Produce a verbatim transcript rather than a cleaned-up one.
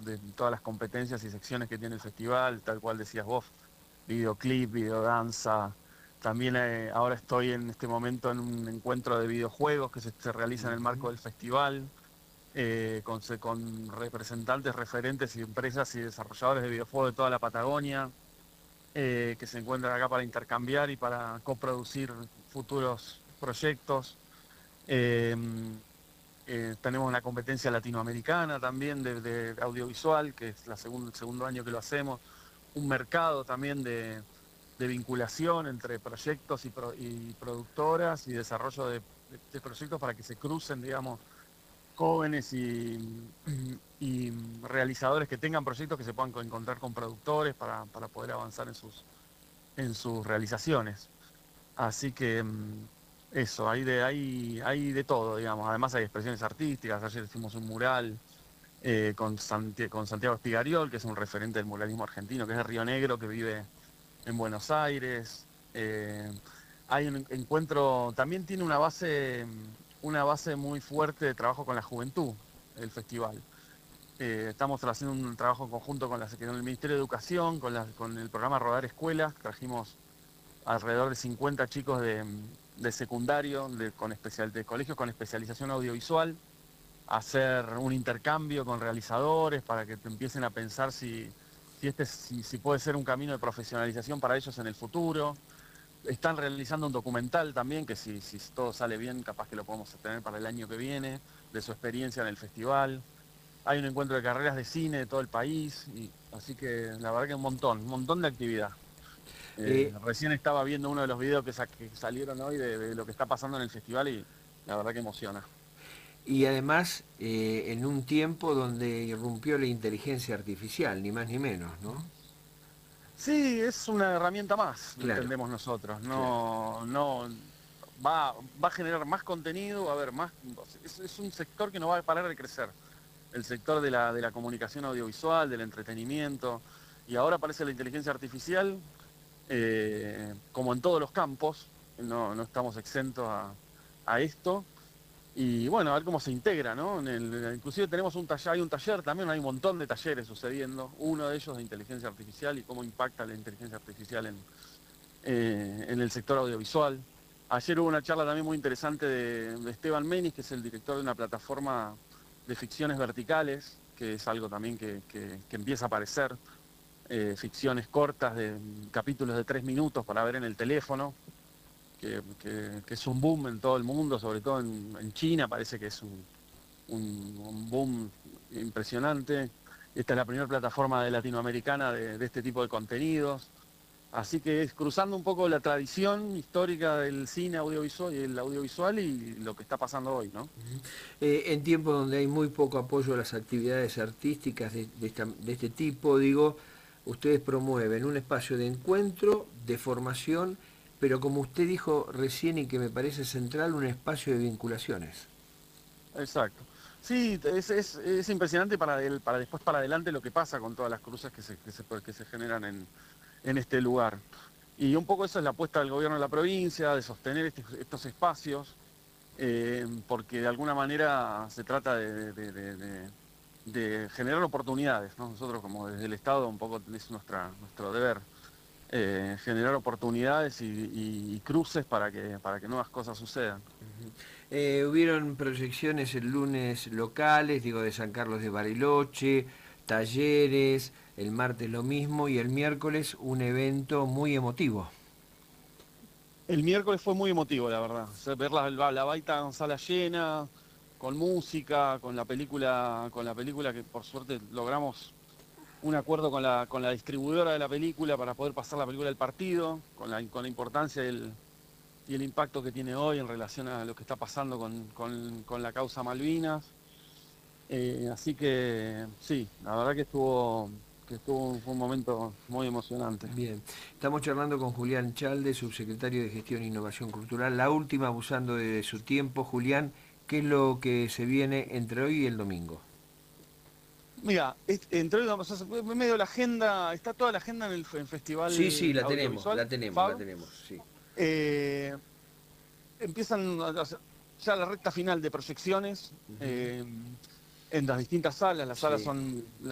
de todas las competencias y secciones que tiene el festival, tal cual decías vos, videoclip, videodanza. También eh, ahora estoy en este momento en un encuentro de videojuegos que se, se realiza en el marco Ujú. del festival, eh, con, se- con representantes, referentes y empresas y desarrolladores de videojuegos de toda la Patagonia, eh, que se encuentran acá para intercambiar y para coproducir futuros proyectos. Eh, eh, Tenemos una competencia latinoamericana también de, de audiovisual, que es la segun- el segundo año que lo hacemos. Un mercado también de, de vinculación entre proyectos y, pro- y productoras y desarrollo de, de- de proyectos para que se crucen, digamos, jóvenes y, y realizadores que tengan proyectos que se puedan co- encontrar con productores para, para poder avanzar en sus, en sus realizaciones. Así que mm, eso, hay de, hay, hay de todo, digamos. Además hay expresiones artísticas. Ayer hicimos un mural eh, con, Santi- con Santiago Espigariol, que es un referente del muralismo argentino, que es de Río Negro, que vive en Buenos Aires. Eh, hay un encuentro, también tiene una base, mm, una base muy fuerte de trabajo con la juventud, el festival. Eh, estamos haciendo un trabajo en conjunto con, la, con el Ministerio de Educación, con, la- con el programa Rodar Escuelas. Trajimos alrededor de cincuenta chicos de, de secundario, de, con especial, de colegios con especialización audiovisual, a hacer un intercambio con realizadores para que te empiecen a pensar si, si, este, si, si puede ser un camino de profesionalización para ellos en el futuro. Están realizando un documental también, que si, si todo sale bien, capaz que lo podemos tener para el año que viene, de su experiencia en el festival. Hay un encuentro de carreras de cine de todo el país, y, así que la verdad que un montón, un montón de actividad. Eh, Eh, recién estaba viendo uno de los videos que, sa- que salieron hoy de, de lo que está pasando en el festival y la verdad que emociona. y además, eh, en un tiempo donde irrumpió la inteligencia artificial, ni más ni menos, ¿no? Sí, es una herramienta más, Claro, entendemos nosotros. claro. No, no va, va a generar más contenido, va a haber más. Es, es un sector que no va a parar de crecer. El sector de la, de la comunicación audiovisual, del entretenimiento. Y ahora aparece la inteligencia artificial, eh, como en todos los campos. No, no estamos exentos a, a esto. Y bueno, a ver cómo se integra, ¿no? En el, inclusive tenemos un taller, hay un taller también, hay un montón de talleres sucediendo, uno de ellos de inteligencia artificial y cómo impacta la inteligencia artificial en, eh, en el sector audiovisual. Ayer hubo una charla también muy interesante de, de Esteban Menis, que es el director de una plataforma de ficciones verticales, que es algo también que, que, que empieza a aparecer, eh, ficciones cortas de mm, capítulos de tres minutos para ver en el teléfono, que, que, que es un boom en todo el mundo, sobre todo en, en China, parece que es un, un, un boom impresionante. Esta es la primera plataforma de latinoamericana de, de este tipo de contenidos. Así que es cruzando un poco la tradición histórica del cine audiovisual y el audiovisual y lo que está pasando hoy, ¿no? Eh, en tiempos donde hay muy poco apoyo a las actividades artísticas de, de esta- de este tipo, digo, ustedes promueven un espacio de encuentro, de formación, pero como usted dijo recién y que me parece central, un espacio de vinculaciones. Exacto. Sí, es, es, es impresionante para, el, para después para adelante lo que pasa con todas las cruces que se, que se, que se generan en, en este lugar. Y un poco eso es la apuesta del gobierno de la provincia, de sostener este- estos espacios, eh, porque de alguna manera se trata de, de- de- de- de generar oportunidades, ¿no? Nosotros como desde el Estado un poco es nuestra, nuestro deber, eh, generar oportunidades y, y- y cruces para que, para que nuevas cosas sucedan. Eh, hubieron proyecciones el lunes locales, digo, de San Carlos de Bariloche, talleres, el martes lo mismo y el miércoles un evento muy emotivo. El miércoles fue muy emotivo, la verdad. O sea, ver la, la, la baita en sala llena, con música, con la película, con la película que por suerte logramos un acuerdo con la, con la distribuidora de la película para poder pasar la película del partido, con la, con la importancia del, y el impacto que tiene hoy en relación a lo que está pasando con, con, con la causa Malvinas. Eh, así que sí, la verdad que estuvo, que estuvo, fue un momento muy emocionante. Bien, estamos charlando con Julián Chalde, subsecretario de Gestión e Innovación Cultural. La última, abusando de su tiempo. Julián, ¿qué es lo que se viene entre hoy y el domingo? Mira, es- entre o sea, en medio de la agenda, está toda la agenda en el, fe- en Sí, sí, Festival la tenemos, Audiovisual, la tenemos, la F A B. tenemos, sí. Eh, Empiezan a- a- ya la recta final de proyecciones, Ujú. eh, en las distintas salas. Las salas Sí. son